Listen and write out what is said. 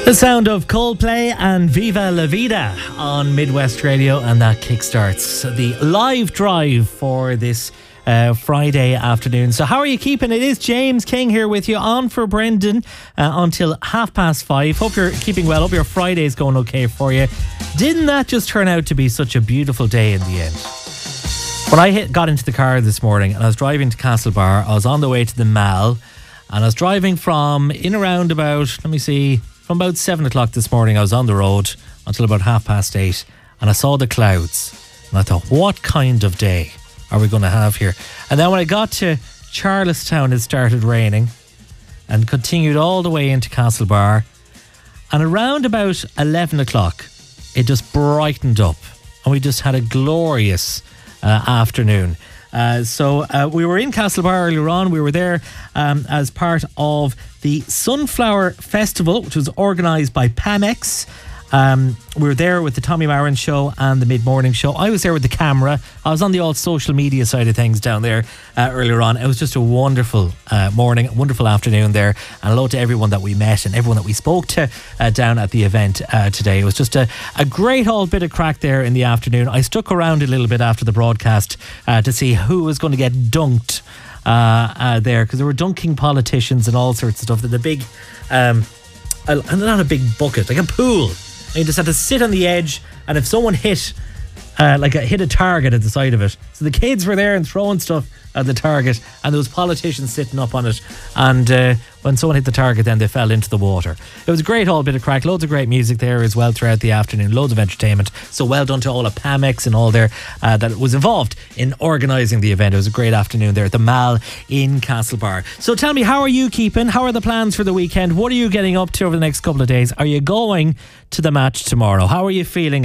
The sound of Coldplay and Viva La Vida on Midwest Radio, and that kickstarts the live drive for this Friday afternoon. So how are you keeping? It is James King here with you on for Brendan until 5:30. Hope you're keeping well. Hope your Friday's going okay for you. Didn't that just turn out to be such a beautiful day in the end? When I got into the car this morning and I was driving to Castlebar, I was on the way to the Mall, and I was driving from in around about, from about 7 o'clock this morning. I was on the road until about 8:30, and I saw the clouds, and I thought, what kind of day are we going to have here? And then when I got to Charlestown, it started raining and continued all the way into Castlebar, and around about 11 o'clock it just brightened up, and we just had a glorious afternoon. So we were in Castlebar earlier on. We were there as part of the Sunflower Festival, which was organised by Pamex. We were there with the Tommy Marin Show and the Mid-Morning Show. I was there with the camera. I was on the old social media side of things down there earlier on. It was just a wonderful morning, wonderful afternoon there. And hello to everyone that we met and everyone that we spoke to down at the event today. It was just a great old bit of crack there in the afternoon. I stuck around a little bit after the broadcast to see who was going to get dunked there, because there were dunking politicians and all sorts of stuff. There's a big, not a big bucket, like a pool. And you just had to sit on the edge, and if someone hit a target at the side of it, so the kids were there and throwing stuff at the target, and there was politicians sitting up on it, and when someone hit the target, then they fell into the water. It was a great whole bit of crack, loads of great music there as well throughout the afternoon, loads of entertainment. So well done to all of Pamex and all there that was involved in organising the event. It was a great afternoon there at the Mall in Castlebar. So tell me, how are you keeping? How are the plans for the weekend? What are you getting up to over the next couple of days? Are you going to the match tomorrow? How are you feeling